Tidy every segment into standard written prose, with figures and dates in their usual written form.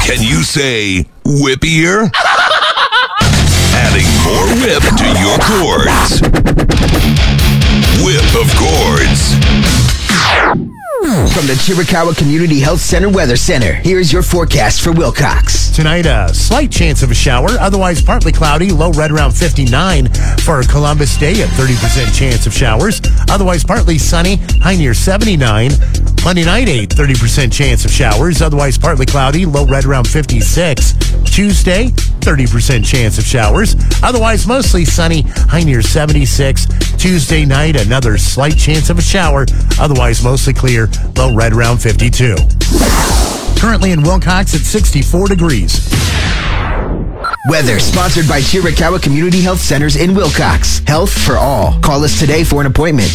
Can you say whippier? Adding more whip to your chords. Whip of chords. From the Chiricahua Community Health Center Weather Center, here's your forecast for Wilcox. Tonight, a slight chance of a shower, otherwise partly cloudy, low right around 59. For Columbus Day, a 30% chance of showers, otherwise partly sunny, high near 79. Monday night, a 30% chance of showers, otherwise partly cloudy, low right around 56. Tuesday, 30% chance of showers, otherwise mostly sunny, high near 76. Tuesday night, another slight chance of a shower, otherwise mostly clear, low right around 52. Currently in Wilcox at 64 degrees. Weather sponsored by Chiricahua Community Health Centers in Wilcox. Health for all. Call us today for an appointment.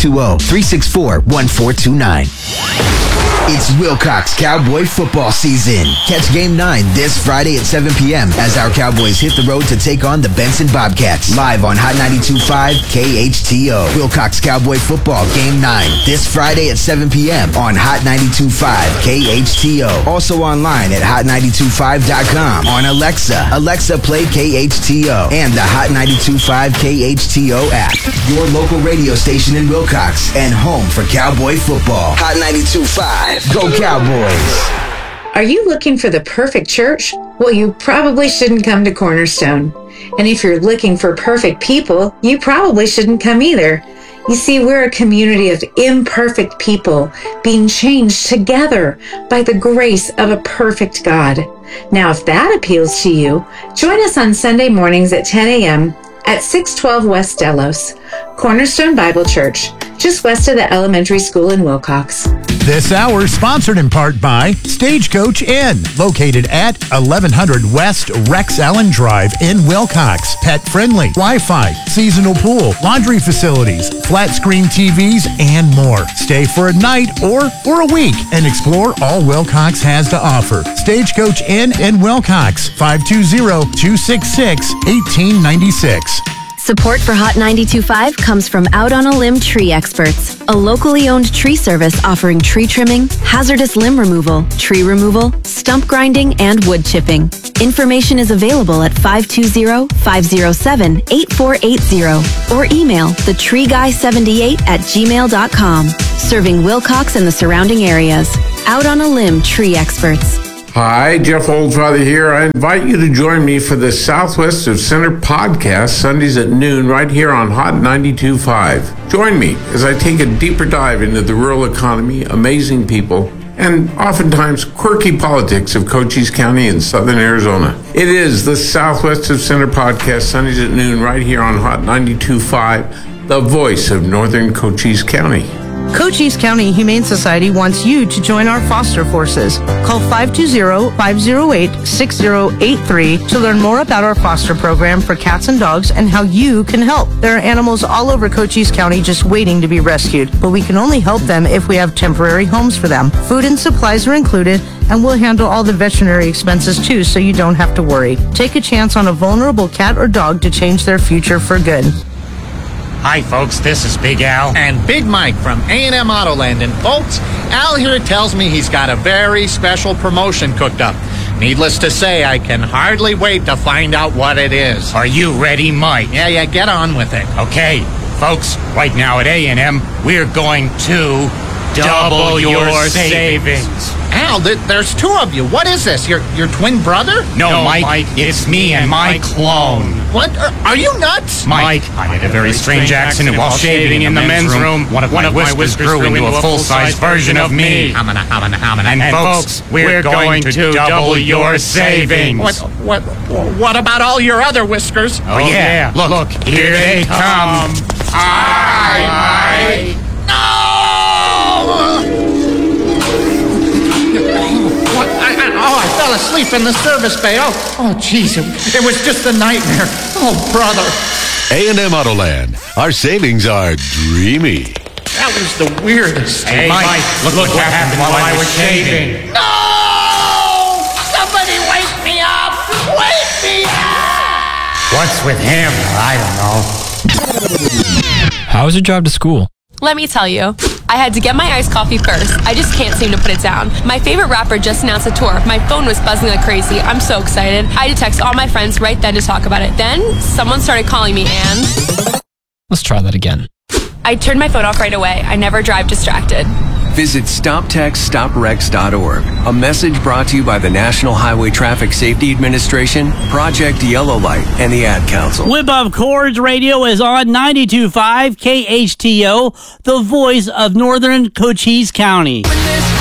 520-364-1429. It's Wilcox Cowboy football season. Catch Game 9 this Friday at 7 p.m. as our Cowboys hit the road to take on the Benson Bobcats. Live on Hot 92.5 KHTO. Wilcox Cowboy football Game 9 this Friday at 7 p.m. on Hot 92.5 KHTO. Also online at hot925.com. On Alexa, play KHTO and the Hot 92.5 KHTO app. Your local radio station in Wilcox and home for Cowboy football. Hot 92.5. Go Cowboys! Are you looking for the perfect church? Well, you probably shouldn't come to Cornerstone. And if you're looking for perfect people, you probably shouldn't come either. You see, we're a community of imperfect people being changed together by the grace of a perfect God. Now, if that appeals to you, join us on Sunday mornings at 10 a.m. at 612 West Delos, Cornerstone Bible Church, just west of the elementary school in Wilcox. This hour sponsored in part by Stagecoach Inn, located at 1100 West Rex Allen Drive in Wilcox. Pet friendly, Wi-Fi, seasonal pool, laundry facilities, flat screen TVs, and more. Stay for a night or a week and explore all Wilcox has to offer. Stagecoach Inn in Wilcox, 520-266-1896. Support for Hot 92.5 comes from Out on a Limb Tree Experts, a locally owned tree service offering tree trimming, hazardous limb removal, tree removal, stump grinding, and wood chipping. Information is available at 520-507-8480 or email thetreeguy78@gmail.com. Serving Wilcox and the surrounding areas. Out on a Limb Tree Experts. Hi, Jeff Oldfather here. I invite you to join me for the Southwest of Center podcast Sundays at noon right here on Hot 92.5. Join me as I take a deeper dive into the rural economy, amazing people, and oftentimes quirky politics of Cochise County in southern Arizona. It is the Southwest of Center podcast Sundays at noon right here on Hot 92.5, the voice of northern Cochise County. Cochise County Humane Society wants you to join our foster forces. Call 520-508-6083 to learn more about our foster program for cats and dogs and how you can help. There are animals all over Cochise County just waiting to be rescued, but we can only help them if we have temporary homes for them. Food and supplies are included, and we'll handle all the veterinary expenses too, so you don't have to worry. Take a chance on a vulnerable cat or dog to change their future for good. Hi, folks. This is Big Al. And Big Mike from A&M Autoland. And, folks, Al here tells me he's got a very special promotion cooked up. Needless to say, I can hardly wait to find out what it is. Are you ready, Mike? Yeah, get on with it. Okay, folks, right now at A&M, we're going to double your savings. Al, there's two of you. What is this? Your twin brother? No, Mike, it's me and my clone. What? Are you nuts? Mike, I had a very strange accident while shaving in the men's room. One of my whiskers grew into a full-size version of me. And folks, we're going to double your savings. What about all your other whiskers? Oh, yeah. Look, here they come. Hi, Mike. No! I fell asleep in the service bay. Oh, jeez, it was just a nightmare. Oh, brother. A&M Autoland. Our savings are dreamy. That was the weirdest. Hey, Mike, look what happened while I was shaving. No! Somebody wake me up! Wake me up! What's with him? I don't know. How was your drive to school? Let me tell you, I had to get my iced coffee first. I just can't seem to put it down. My favorite rapper just announced a tour. My phone was buzzing like crazy. I'm so excited. I had to text all my friends right then to talk about it. Then someone started calling me and... Let's try that again. I turned my phone off right away. I never drive distracted. Visit StopTextStopWrecks.org. A message brought to you by the National Highway Traffic Safety Administration, Project Yellow Light, and the Ad Council. Whip of Chords Radio is on 92.5 KHTO, the voice of Northern Cochise County.